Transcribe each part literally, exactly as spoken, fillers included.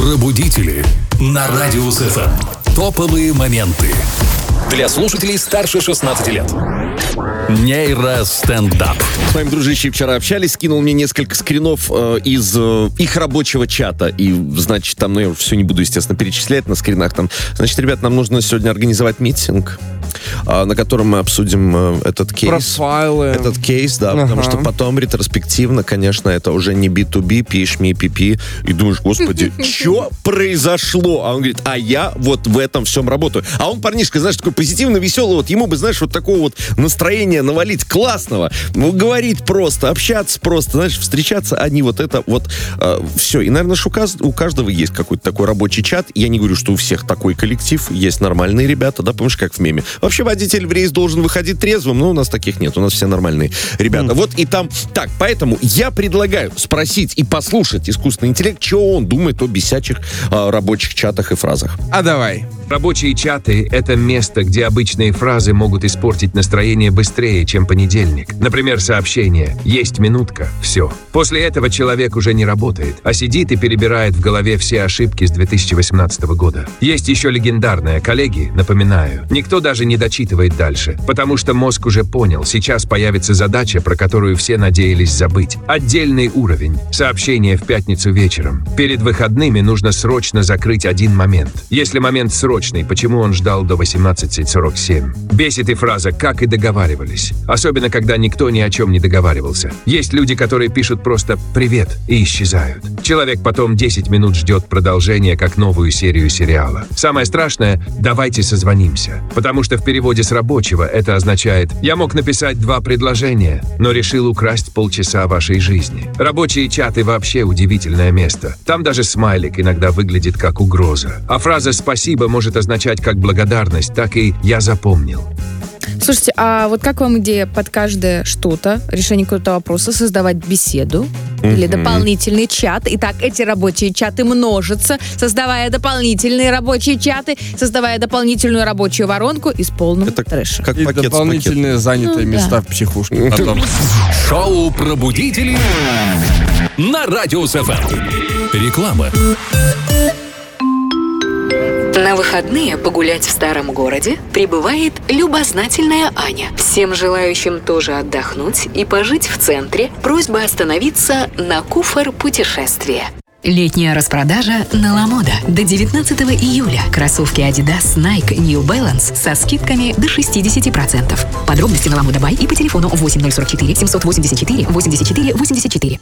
Пробудители на Радиус эф эм. Топовые моменты для слушателей старше шестнадцати лет. Нейростендап. С моим дружище вчера общались, скинул мне несколько скринов э, из э, их рабочего чата. И, значит, там, ну, я все не буду, естественно, перечислять на скринах. Там, значит, ребят, нам нужно сегодня организовать митинг, э, на котором мы обсудим э, этот кейс. Профайлы. Этот кейс, да, ага. Потому что потом ретроспективно, конечно, это уже не би ту би, пишь ми пи пи. И думаешь, господи, что произошло? А он говорит, а я вот в этом всем работаю. А он, парнишка, знаешь, такой позитивно веселый. Вот ему бы, знаешь, вот такого вот настроения навалить классного, ну, говорить просто, общаться просто, знаешь, встречаться, они вот это вот э, все. И, наверное, у, каз- у каждого есть какой-то такой рабочий чат. Я не говорю, что у всех такой коллектив, есть нормальные ребята, да, помнишь, как в меме. Вообще водитель в рейс должен выходить трезвым, но у нас таких нет, у нас все нормальные ребята. Mm. Вот и там, так, поэтому я предлагаю спросить и послушать искусственный интеллект, что он думает о бесячих э, рабочих чатах и фразах. А давай. Рабочие чаты — это место, где обычные фразы могут испортить настроение быстрее, чем понедельник. Например, сообщение «Есть минутка». Все. После этого человек уже не работает, а сидит и перебирает в голове все ошибки с две тысячи восемнадцатого года. Есть еще легендарное, коллеги, напоминаю, никто даже не дочитывает дальше, потому что мозг уже понял, сейчас появится задача, про которую все надеялись забыть. Отдельный уровень. Сообщение в пятницу вечером. Перед выходными нужно срочно закрыть один момент. Если момент срочный, почему он ждал до восемнадцати сорок семь? Бесит и фраза «как и договаривались». Особенно, когда никто ни о чем не договаривался. Есть люди, которые пишут просто «привет» и исчезают. Человек потом десять минут ждет продолжения, как новую серию сериала. Самое страшное – «давайте созвонимся». Потому что в переводе с рабочего это означает «я мог написать два предложения, но решил украсть полчаса вашей жизни». Рабочие чаты вообще удивительное место. Там даже смайлик иногда выглядит как угроза. А фраза «спасибо» может означать как благодарность, так и «я запомнил». Слушайте, а вот как вам идея под каждое что-то, решение какого-то вопроса, создавать беседу mm-hmm. или дополнительный чат? И так эти рабочие чаты множатся, создавая дополнительные рабочие чаты, создавая дополнительную рабочую воронку из полного Это трэша. Как и пакет дополнительные пакет. занятые ну, места да. в психушке потом. Шоу «Пробудители» на Радиус эф эм. Реклама. На выходные погулять в старом городе прибывает любознательная Аня. Всем желающим тоже отдохнуть и пожить в центре просьба остановиться на Куфар путешествие. Летняя распродажа на Ламода до девятнадцатого июля. Кроссовки Adidas, Nike, New Balance со скидками до шестьдесят процентов. Подробности на Ламода Бай и по телефону восемь ноль сорок четыре семьсот восемьдесят четыре восемьдесят четыре восемьдесят четыре.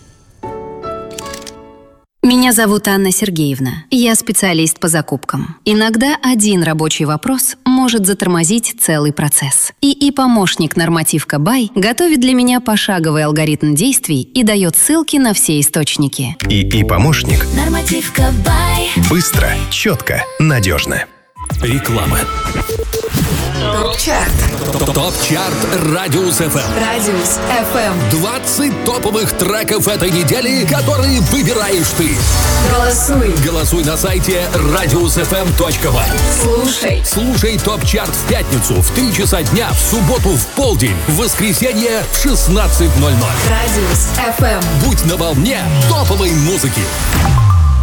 Меня зовут Анна Сергеевна. Я специалист по закупкам. Иногда один рабочий вопрос может затормозить целый процесс. ИИ-помощник «Нормативка Бай» готовит для меня пошаговый алгоритм действий и дает ссылки на все источники. ИИ-помощник. «Нормативка Бай». Быстро, четко, надежно. Реклама. Топ-чарт. Топ-чарт Радиус эф эм. Радиус эф эм. двадцать топовых треков этой недели, которые выбираешь ты. Голосуй. Голосуй на сайте радиус эф эм точка бай. Слушай. Слушай топ-чарт в пятницу в три часа дня, в субботу в полдень, в воскресенье в шестнадцать ноль ноль. Радиус эф эм. Будь на волне топовой музыки.